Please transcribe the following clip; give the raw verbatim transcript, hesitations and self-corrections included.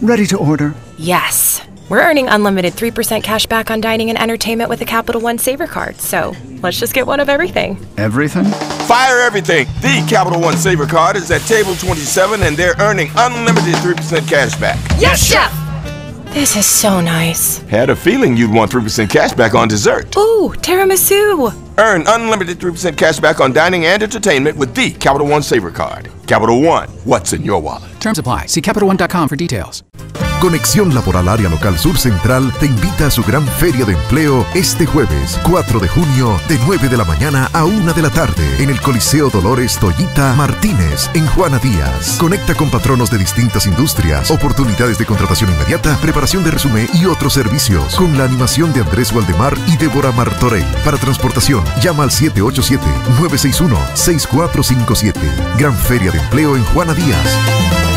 Ready to order. Yes. We're earning unlimited three percent cash back on dining and entertainment with the Capital One Saver Card, so let's just get one of everything. Everything? Fire everything! The Capital One Saver Card is at table twenty-seven and they're earning unlimited three percent cash back. Yes, Chef! This is so nice. Had a feeling you'd want three percent cash back on dessert. Ooh, tiramisu! Earn unlimited three percent cash back on dining and entertainment with the Capital One Saver Card. Capital One, what's in your wallet? Terms apply. See Capital One dot com for details. Conexión Laboral Área Local Sur Central te invita a su gran feria de empleo este jueves, cuatro de junio, de nueve de la mañana a una de la tarde, en el Coliseo Dolores Toyita Martínez, en Juana Díaz. Conecta con patronos de distintas industrias, oportunidades de contratación inmediata, preparación de resumen y otros servicios, con la animación de Andrés Waldemar y Débora Martorell. Para transportación, llama al siete ocho siete, nueve seis uno, seis cuatro cinco siete. Gran feria de empleo en Juana Díaz.